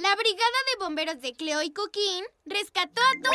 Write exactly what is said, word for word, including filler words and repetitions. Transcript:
La brigada de bomberos de Cleo y Coquín rescató a